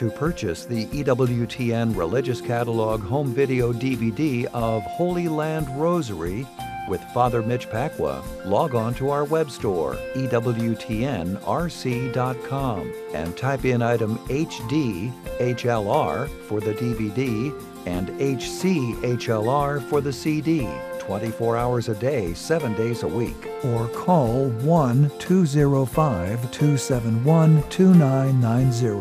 To purchase the EWTN Religious Catalog home video DVD of Holy Land Rosary with Father Mitch Pacwa, log on to our web store, EWTNRC.com, and type in item HD HLR for the DVD and HC HLR for the CD, 24 hours a day, 7 days a week. Or call 1-205-271-2990.